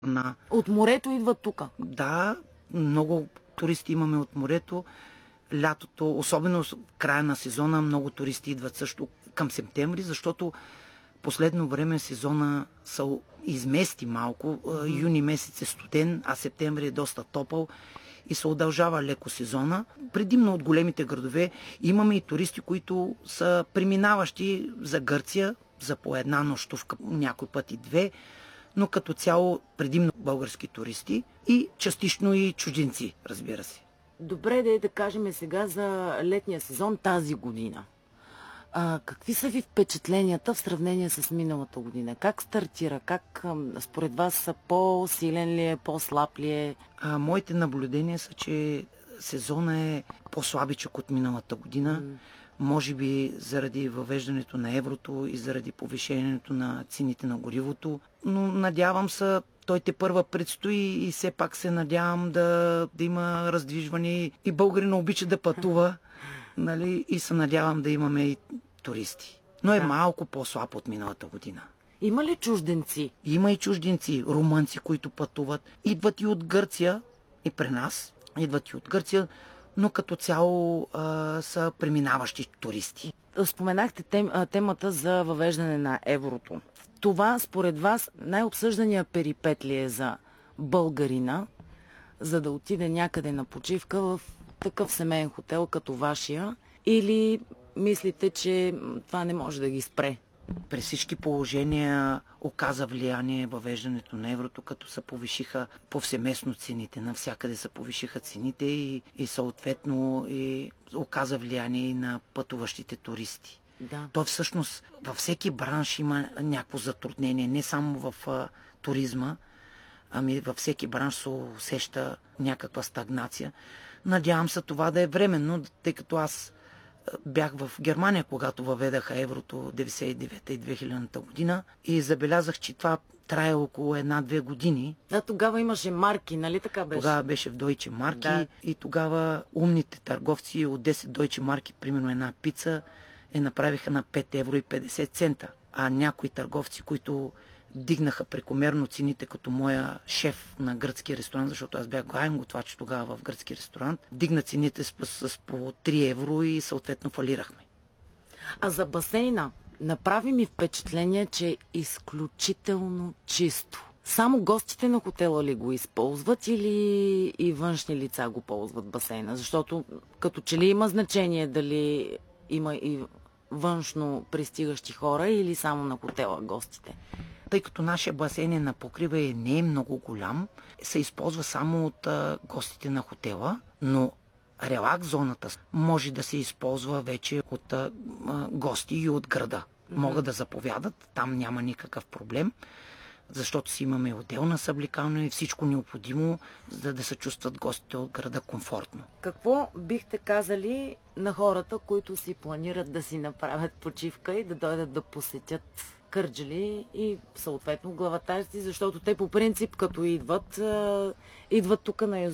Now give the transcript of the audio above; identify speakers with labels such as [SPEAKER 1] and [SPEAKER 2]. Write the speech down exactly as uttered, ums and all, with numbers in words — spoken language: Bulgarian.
[SPEAKER 1] на...
[SPEAKER 2] От морето идват тук.
[SPEAKER 1] Да, много туристи имаме от морето. Лятото, особено в края на сезона, много туристи идват също към септември, защото последно време сезона се измести малко. Mm-hmm. Юни месец е студен, а септември е доста топъл и се удължава леко сезона. Предимно от големите градове имаме и туристи, които са преминаващи за Гърция, за по една нощувка, някой път и две, но като цяло предимно български туристи и частично и чужденци, разбира се.
[SPEAKER 2] Добре, да е да кажем сега за летния сезон тази година. А, какви са ви впечатленията в сравнение с миналата година? Как стартира? Как според вас са по-силен ли е, по-слаб ли е?
[SPEAKER 1] А, моите наблюдения са, че сезона е по-слабичък от миналата година. Mm. Може би заради въвеждането на еврото и заради повишението на цените на горивото. Но надявам се, той те първа предстои и все пак се надявам да, да има раздвижване. И българина обича да пътува, нали? И се надявам да имаме и туристи. Но е да. малко по-слаб от миналата година.
[SPEAKER 2] Има ли чужденци?
[SPEAKER 1] Има и чужденци, румънци, които пътуват. Идват и от Гърция, и при нас. Идват и от Гърция, но като цяло а, са преминаващи туристи.
[SPEAKER 2] Споменахте тем, темата за въвеждане на еврото. Това, според вас, най-обсъждания перипет ли е за българина, за да отиде някъде на почивка в такъв семейен хотел като вашия, или мислите, че това не може да ги спре?
[SPEAKER 1] При всички положения оказа влияние въвеждането на еврото, като се повишиха повсеместно цените. Навсякъде се повишиха цените и, и съответно и оказа влияние и на пътуващите туристи.
[SPEAKER 2] Да.
[SPEAKER 1] То всъщност във всеки бранш има някакво затруднение, не само в а, туризма, ами във всеки бранш се усеща някаква стагнация. Надявам се това да е временно, тъй като аз бях в Германия, когато въведаха еврото деветдесет и девета и две хилядната година и забелязах, че това трае около една-две години.
[SPEAKER 2] Да, тогава имаше марки, нали така беше?
[SPEAKER 1] Тогава беше в Deutsche марки,
[SPEAKER 2] да.
[SPEAKER 1] И тогава умните търговци от десет Deutsche марки, примерно една пица, я направиха на пет евро и петдесет цента. А някои търговци, които дигнаха прекомерно цените, като моя шеф на гръцки ресторант, защото аз бях главен готвач тогава в гръцки ресторант, дигна цените с, с, с по три евро и съответно фалирахме.
[SPEAKER 2] А за басейна направи ми впечатление, че е изключително чисто. Само гостите на хотела ли го използват или и външни лица го ползват басейна? Защото като че ли има значение дали има и външно пристигащи хора или само на хотела гостите?
[SPEAKER 1] Тъй като нашия басейн е на покрива и не е много голям, се използва само от а, гостите на хотела, но релакс зоната може да се използва вече от а, гости и от града. Mm-hmm. Могат да заповядат, там няма никакъв проблем, защото си имаме отделна съблекална и всичко необходимо, за да се чувстват гостите от града комфортно.
[SPEAKER 2] Какво бихте казали на хората, които си планират да си направят почивка и да дойдат да посетят Кърджали и съответно главатарци, защото те по принцип като идват, идват тук на